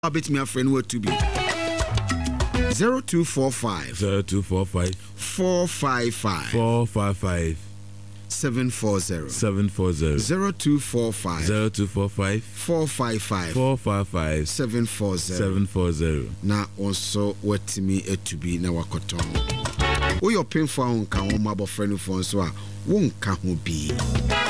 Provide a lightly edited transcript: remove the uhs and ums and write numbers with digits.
bit me a friend word to be 0245 455 740 0245 455 740 na also what me to be na wakoton o your painful ka ho mabo friend phone so a won ka ho bi